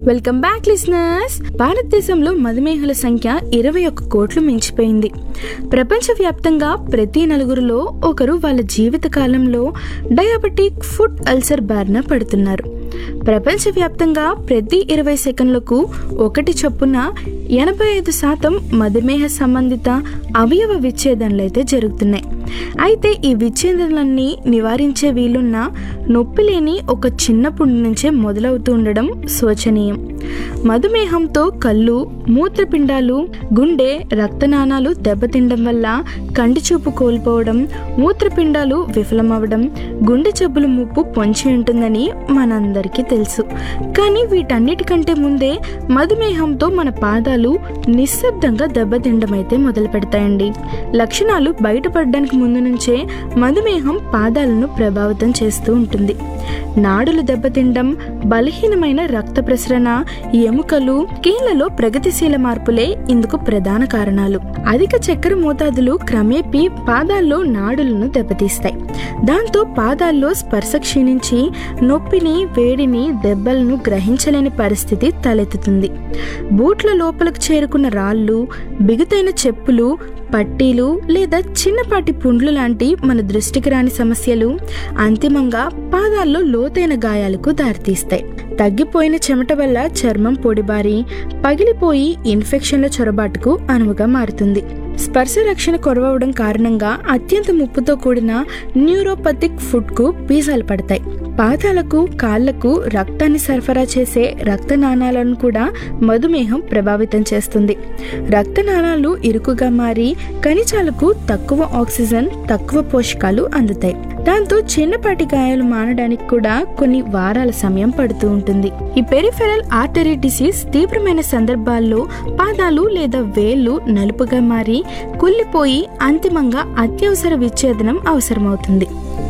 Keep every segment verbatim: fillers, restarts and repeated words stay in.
Welcome back listeners. భారతదేశంలో మధుమేహుల సంఖ్య ఇరవై ఒక్క కోట్లు మించిపోయింది. ప్రపంచవ్యాప్తంగా ప్రతి నలుగురిలో ఒకరు వాళ్ళ జీవిత కాలంలో డయాబెటిక్ ఫుట్ అల్సర్ బారిన పడుతున్నారు. ప్రపంచవ్యాప్తంగా ప్రతి ఇరవై సెకండ్లకు ఒకటి చొప్పున ఎనభై ఐదు శాతం మధుమేహ సంబంధిత అవయవ విచ్ఛేదనలు అయితే జరుగుతున్నాయి. అయితే ఈ విచ్ఛేదనలన్నీ నివారించే వీలున్న నొప్పి లేని ఒక చిన్నప్పటి నుంచే మొదలవుతూ ఉండడం శోచనీయం. మధుమేహంతో కళ్ళు, మూత్రపిండాలు, గుండె, రక్తనాళాలు దెబ్బతినడం వల్ల కంటి చూపు కోల్పోవడం, మూత్రపిండాలు విఫలమవడం, గుండె జబ్బుల ముప్పు పొంచి ఉంటుందని మనందరికీ తెలుసు. కానీ వీటన్నిటికంటే ముందే మధుమేహంతో మన పాదాలు నిశ్శబ్దంగా దెబ్బతినడం అయితే మొదలు పెడతాయండి. లక్షణాలు బయటపడడానికి ముందు నుంచే మధుమేహం పాదాలను ప్రభావితం చేస్తూ ఉంటుంది. నాడులు దెబ్బతినడం, బలహీనమైన రక్త ప్రసరణ, ఎముకలు, కీళ్లలో ప్రగతిశీల మార్పులే ఇందుకు ప్రధాన కారణాలు. అధిక చక్కెర మోతాదులు క్రమేపీ పాదాల్లో నాడులను దెబ్బతీస్తాయి. దాంతో పాదాల్లో స్పర్శ క్షీణించి నొప్పిని, వేడిని, దెబ్బలను గ్రహించలేని పరిస్థితి తలెత్తుతుంది. బూట్ల లోపలకు చేరుకున్న రాళ్ళు, బిగుతైన చెప్పులు, పట్టీలు లేదా చిన్నపాటి పుండ్లు లాంటి మన దృష్టికి రాని సమస్యలు అంతిమంగా పాదాల్లో లోతైన గాయాలకు దారితీస్తాయి. తగ్గిపోయిన చెమట వల్ల చర్మం పొడిబారి పగిలిపోయి ఇన్ఫెక్షన్ల చొరబాటుకు అనువుగా మారుతుంది. స్పర్శ రక్షణ కొరవడం కారణంగా అత్యంత ముప్పుతో కూడిన న్యూరోపతిక్ ఫుట్ కు బీజాలు పడతాయి. పాదాలకు, కాళ్లకు రక్తాన్ని సరఫరా చేసే రక్తనాళాలను కూడా మధుమేహం ప్రభావితం చేస్తుంది. రక్తనాళాలు ఇరుకుగా మారి ఖనిజాలకు తక్కువ ఆక్సిజన్, తక్కువ పోషకాలు అందుతాయి. దాంతో చిన్నపాటి గాయాలు మానడానికి కూడా కొన్ని వారాల సమయం పడుతూ ఉంటుంది. ఈ పెరిఫెరల్ ఆర్టరీ డిసీజ్ తీవ్రమైన సందర్భాల్లో పాదాలు లేదా వేళ్లు నలుపుగా మారి కుళ్ళిపోయి అంతిమంగా అత్యవసర విచ్ఛేదనం అవసరమవుతుంది.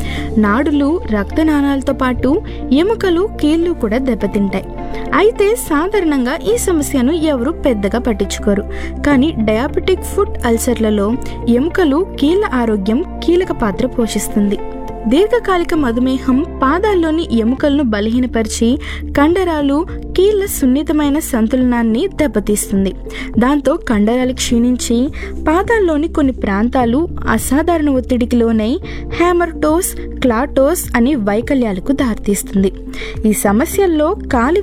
నాడులు, రక్తనాళాలతో పాటు ఎముకలు, కీళ్లు కూడా దెబ్బతింటాయి. అయితే సాధారణంగా ఈ సమస్యను ఎవరు పెద్దగా పట్టించుకోరు. కానీ డయాబెటిక్ ఫుట్ అల్సర్లలో ఎముకలు, కీళ్ల ఆరోగ్యం కీలక పాత్ర పోషిస్తుంది. దీర్ఘకాలిక మధుమేహం పాదాల్లోని ఎముకలను బలహీనపరిచి కండరాలు, కీళ్ల సున్నితమైన సంతులనాన్ని దెబ్బతీస్తుంది. దాంతో కండరాలు క్షీణించి పాదాల్లోని కొన్ని ప్రాంతాలు అసాధారణ ఒత్తిడికి లోనై హ్యామర్టోస్, క్లాటోస్ అనే వైకల్యాలకు దారితీస్తుంది. ఈ సమస్యల్లో కాలి